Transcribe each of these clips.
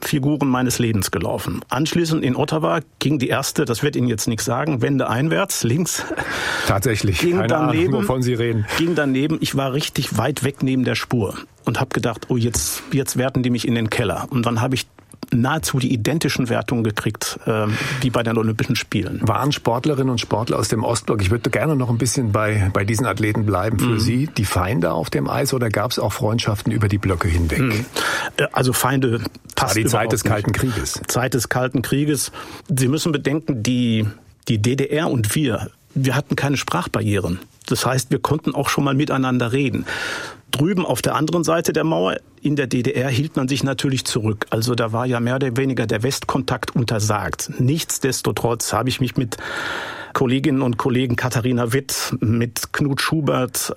Figuren meines Lebens gelaufen. Anschließend in Ottawa ging die erste, das wird Ihnen jetzt nichts sagen, Wende einwärts, links. Tatsächlich, keine Ahnung, wovon Sie reden. Ging daneben, ich war richtig weit weg neben der Spur und habe gedacht, oh, jetzt werten die mich in den Keller. Und dann habe ich nahezu die identischen Wertungen gekriegt wie bei den Olympischen Spielen. Waren Sportlerinnen und Sportler aus dem Ostblock, ich würde gerne noch ein bisschen bei diesen Athleten bleiben, für Sie die Feinde auf dem Eis oder gab es auch Freundschaften über die Blöcke hinweg? Also Feinde passt die Zeit des nicht. Kalten Krieges. Zeit des Kalten Krieges. Sie müssen bedenken, die DDR und wir hatten keine Sprachbarrieren. Das heißt, wir konnten auch schon mal miteinander reden. Drüben auf der anderen Seite der Mauer in der DDR hielt man sich natürlich zurück. Also da war ja mehr oder weniger der Westkontakt untersagt. Nichtsdestotrotz habe ich mich mit Kolleginnen und Kollegen Katharina Witt, mit Knut Schubert,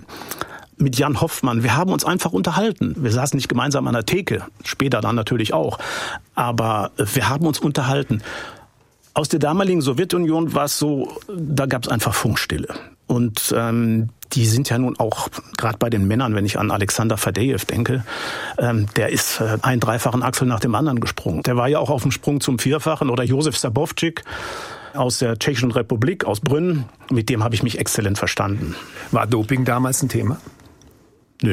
mit Jan Hoffmann. Wir haben uns einfach unterhalten. Wir saßen nicht gemeinsam an der Theke, später dann natürlich auch. Aber wir haben uns unterhalten. Aus der damaligen Sowjetunion war es so, da gab es einfach Funkstille. Und die sind ja nun auch, gerade bei den Männern, wenn ich an Alexander Fadejew denke, der ist einen dreifachen Achsel nach dem anderen gesprungen. Der war ja auch auf dem Sprung zum Vierfachen. Oder Josef Sabovčík aus der Tschechischen Republik, aus Brünn. Mit dem habe ich mich exzellent verstanden. War Doping damals ein Thema? Nö.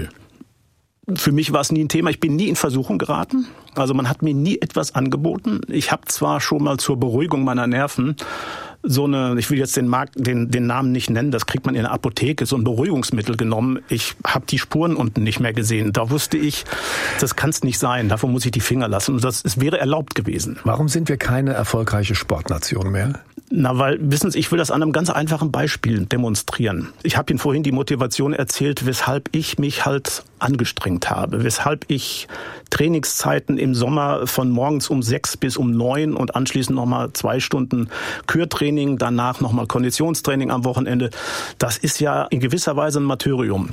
Für mich war es nie ein Thema. Ich bin nie in Versuchung geraten. Also man hat mir nie etwas angeboten. Ich habe zwar schon mal zur Beruhigung meiner Nerven so eine, ich will jetzt den Namen nicht nennen, das kriegt man in der Apotheke, so ein Beruhigungsmittel genommen. Ich habe die Spuren unten nicht mehr gesehen. Da wusste ich, das kann es nicht sein. Davon muss ich die Finger lassen. Und es wäre erlaubt gewesen. Warum sind wir keine erfolgreiche Sportnation mehr? Na, weil, wissen Sie, ich will das an einem ganz einfachen Beispiel demonstrieren. Ich habe Ihnen vorhin die Motivation erzählt, weshalb ich mich halt angestrengt habe, weshalb ich Trainingszeiten im Sommer von morgens um 6 bis um 9 und anschließend nochmal 2 Stunden Kürtraining, danach nochmal Konditionstraining am Wochenende. Das ist ja in gewisser Weise ein Martyrium.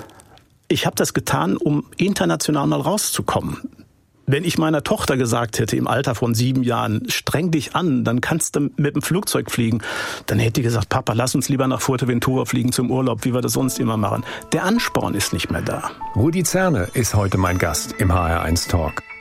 Ich habe das getan, um international mal rauszukommen. Wenn ich meiner Tochter gesagt hätte, im Alter von 7 Jahren, streng dich an, dann kannst du mit dem Flugzeug fliegen, dann hätte die gesagt, Papa, lass uns lieber nach Fuerteventura fliegen zum Urlaub, wie wir das sonst immer machen. Der Ansporn ist nicht mehr da. Rudi Zerne ist heute mein Gast im HR1 Talk.